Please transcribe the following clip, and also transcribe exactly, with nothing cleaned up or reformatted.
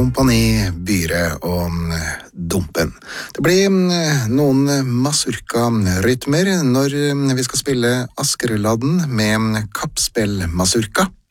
Kompani, Byre og Dumpen. Det blir noen masurka-rytmer når vi skal spille Askerladden med Kappspill Masurka.